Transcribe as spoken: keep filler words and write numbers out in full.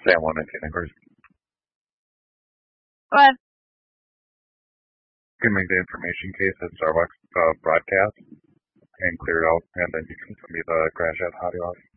Sam one nineteen, of course. What? You can make the information case at Starbucks uh, broadcast and clear it out, and then you can send me the crash out audio.